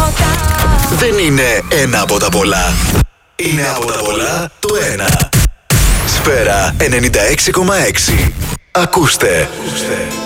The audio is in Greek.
Δεν είναι ένα από τα πολλά. Είναι από τα πολλά το ένα. Σφαίρα 96,6. Ακούστε.